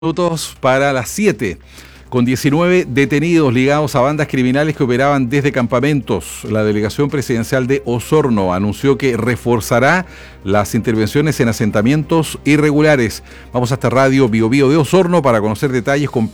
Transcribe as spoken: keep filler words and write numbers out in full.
Minutos para las siete, con diecinueve detenidos ligados a bandas criminales que operaban desde campamentos. La delegación presidencial de Osorno anunció que reforzará las intervenciones en asentamientos irregulares. Vamos hasta Radio Bio Bio de Osorno para conocer detalles con